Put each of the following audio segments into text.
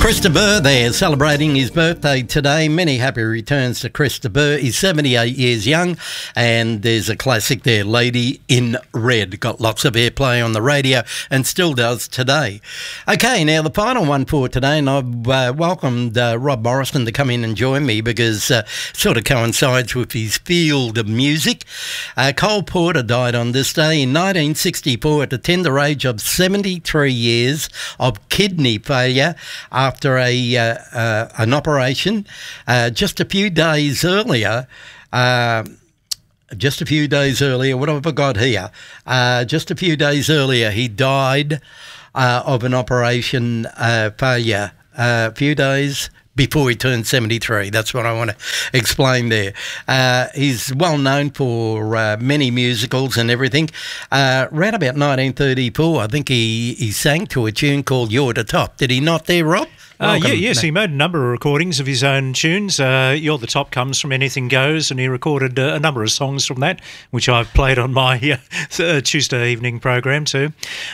Chris de Burgh there, celebrating his birthday today. Many happy returns to Chris de Burgh. He's 78 years young, and there's a classic there, Lady in Red. Got lots of airplay on the radio and still does today. Okay, now the final one for today, and I've welcomed Rob Morrison to come in and join me because sort of coincides with his field of music. Cole Porter died on this day in 1964 at the tender age of 73 years of kidney failure after an operation. Just a few days earlier, what have I got here? Just a few days earlier, he died of an operation failure. A few days before he turned 73. That's what I want to explain there. He's well known for many musicals and everything. Around about 1934, I think he sang to a tune called You're the Top. Did he not there, Rob? Yes, he made a number of recordings of his own tunes. You're the Top comes from Anything Goes, and he recorded a number of songs from that, which I've played on my Tuesday evening program too.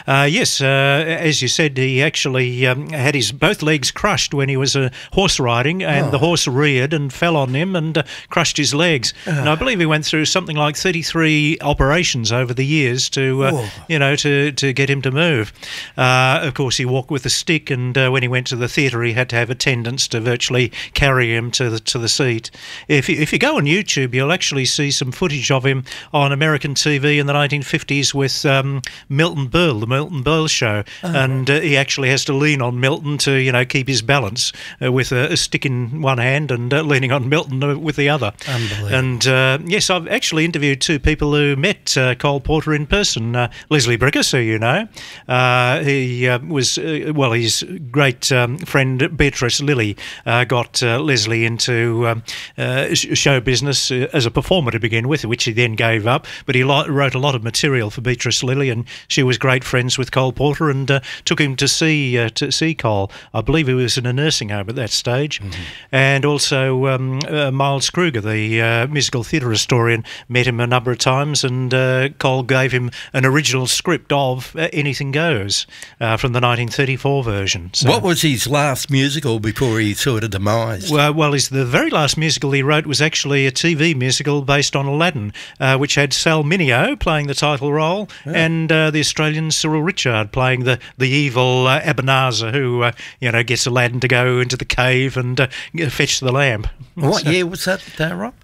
As you said, he actually had his both legs crushed when he was horse riding, and the horse reared and fell on him and crushed his legs. And I believe he went through something like 33 operations over the years to get him to move. Of course, he walked with a stick, and when he went to the theatre, he had to have attendants to virtually carry him to the seat. If you go on YouTube, you'll actually see some footage of him on American TV in the 1950s with Milton Berle, the Milton Berle Show, and he actually has to lean on Milton to keep his balance with a stick in one hand and leaning on Milton with the other. Unbelievable. And yes, I've actually interviewed two people who met Cole Porter in person. Leslie Bricusse, who you know, he was his great friend Beatrice Lillie got Leslie into show business as a performer to begin with, which he then gave up. But he wrote a lot of material for Beatrice Lillie, and she was great friends with Cole Porter and took him to see Cole. I believe he was in a nursing home at that stage. And also Miles Kruger, the musical theatre historian, met him a number of times, and Cole gave him an original script of Anything Goes from the 1934 version. So, what was his last musical before he sort of demised? Well, the very last musical he wrote was actually a TV musical based on Aladdin, which had Sal Mineo playing the title role, and the Australian Cyril Ritchard playing the evil Ebenezer, who gets Aladdin to go into the cave and fetch the lamp. What year was that, Rob?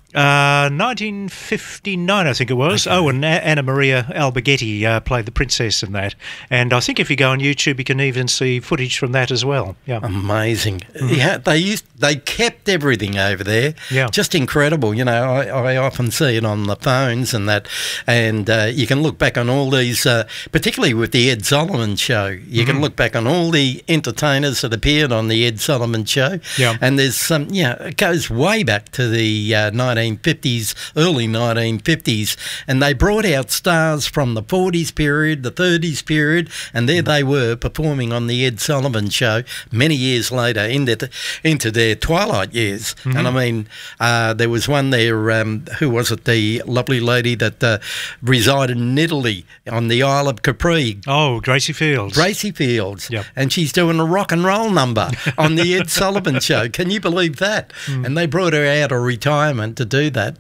1959, I think it was. Okay. Oh, and Anna Maria Alberghetti played the princess in that. And I think if you go on YouTube, you can even see footage from that as well. Yeah, amazing. Yeah, they kept everything over there. Yeah, just incredible. I often see it on the phones and that, and you can look back on all these, particularly with the Ed Sullivan Show. You can look back on all the entertainers that appeared on the Ed Sullivan Show. Yeah, and there's some. It goes way back to the 1950s, early 1950s, and they brought out stars from the 40s period, the 30s period, and there they were performing on the Ed Sullivan Show many years later into their twilight years. And I mean, there was one there, who was it, the lovely lady that resided in Italy on the Isle of Capri. Oh, Gracie Fields. Gracie Fields. Yep. And she's doing a rock and roll number on the Ed Sullivan Show. Can you believe that? And they brought her out of retirement to do that,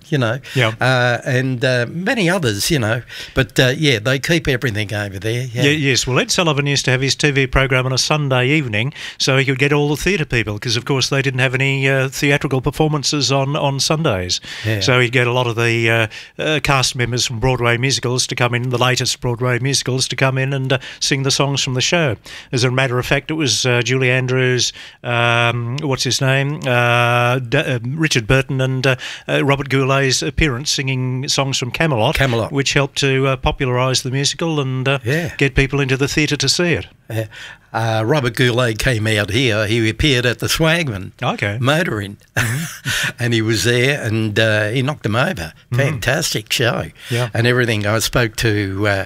and many others, But, they keep everything over there. Yeah. Yes, well, Ed Sullivan used to have his TV program on a Sunday evening so he could get all the theatre people because, of course, they didn't have any theatrical performances on Sundays. Yeah. So he'd get a lot of the cast members from Broadway musicals to come in, the latest Broadway musicals to come in and sing the songs from the show. As a matter of fact, it was Julie Andrews, what's his name, Richard Burton and Robert Goulet's appearance singing songs from Camelot, which helped to popularise the musical and get people into the theatre to see it. Robert Goulet came out here. He appeared at the Swagman Motoring, and he was there, and he knocked him over. Fantastic show, and everything. I spoke to,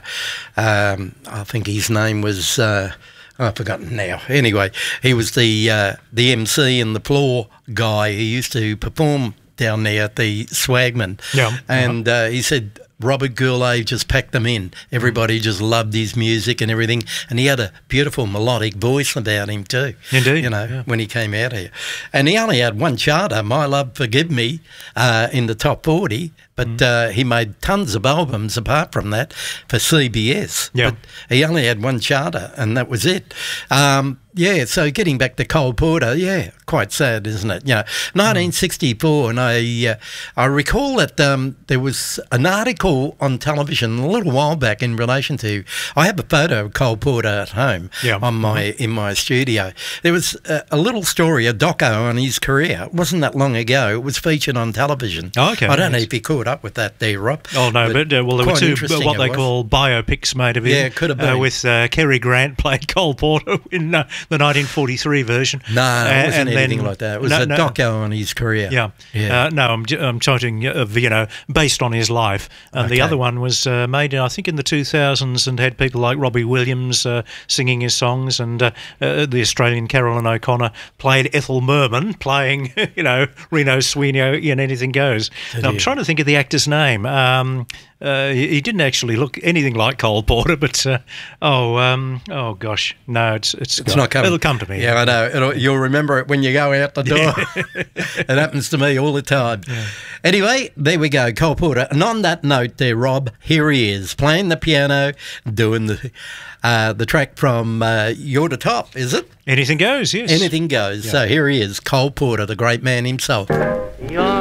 I think his name was, I've forgotten now. Anyway, he was the MC and the floor guy. He used to perform down there at the Swagman, and he said Robert Goulet just packed them in. Everybody just loved his music and everything, and he had a beautiful melodic voice about him too. Indeed. You know, when he came out here. And he only had one charter, My Love Forgive Me, in the top 40, but he made tons of albums apart from that for CBS. Yeah. But he only had one charter, and that was it. Yeah, so getting back to Cole Porter, yeah, quite sad, isn't it? You know, 1964, and I recall that there was an article on television a little while back in relation to. I have a photo of Cole Porter at home in my studio. There was a little story, a doco on his career. It wasn't that long ago. It was featured on television. Oh, okay. I don't know if you caught up with that there, Rob. Oh, no, but well, there were two what they call biopics made of him. Yeah, it could have been. With Cary Grant played Cole Porter in the 1943 version. No, it wasn't anything like that. It was a doco on his career. Yeah. No, I'm talking of, you know, based on his life. And the other one was made, I think, in the 2000s and had people like Robbie Williams singing his songs, and the Australian Carolyn O'Connor played Ethel Merman, playing, you know, Reno Sweeney in Anything Goes. Now, I'm trying to think of the actor's name. He didn't actually look anything like Cole Porter, but oh gosh, no, it's not coming. It'll come to me. Yeah, I know. You'll remember it when you go out the door. It happens to me all the time. Yeah. Anyway, there we go, Cole Porter. And on that note, there, Rob, here he is playing the piano, doing the track from You're the Top, is it? Anything Goes, yes. Anything Goes. Yeah. So here he is, Cole Porter, the great man himself.